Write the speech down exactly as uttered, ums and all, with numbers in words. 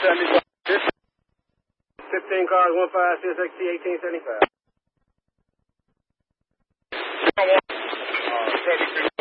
fifteen cars, one five six X T eighteen seventy-five. Uh,